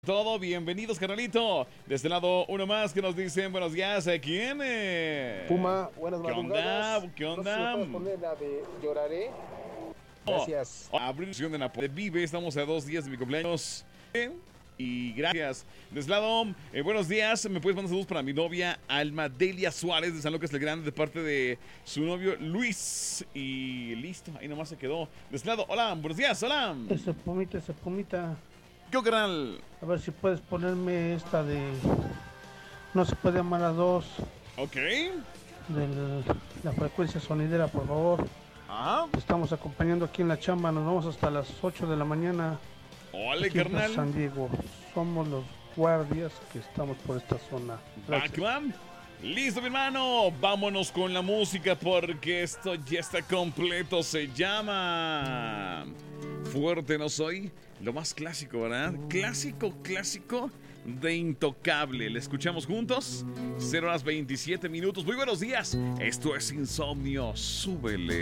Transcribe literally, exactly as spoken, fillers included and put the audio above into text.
Todo, bienvenidos, carnalito. De este lado, uno más que nos dicen buenos días. ¿Quién es? Puma, buenas ¿Qué madrugadas. onda? ¿Qué No sé si onda? me puedes poner la de Lloraré. Gracias. Oh, abrición de Napoli Vive, estamos a dos días de mi cumpleaños. Eh, Y gracias. De este lado, eh, buenos días. Me puedes mandar saludos para mi novia Alma Delia Suárez de San Lucas el Grande, de parte de su novio Luis. Y listo, ahí nomás se quedó. De este lado, hola, buenos días, hola. Ese pumita, ese pumita. ¿Qué canal? A ver si puedes ponerme esta de No se puede amar a dos. Ok. De la frecuencia sonidera, por favor. Ajá. Te estamos acompañando aquí en la chamba. Nos vamos hasta las ocho de la mañana. Ole, aquí en carnal. San Diego. Somos los guardias que estamos por esta zona. Gracias. Backman. Listo, mi hermano. Vámonos con la música porque esto ya está completo. Se llama Fuerte No Soy. Lo más clásico, ¿verdad? Clásico, clásico de Intocable. ¿Le escuchamos juntos? cero horas veintisiete minutos. Muy buenos días. Esto es Insomnio. Súbele.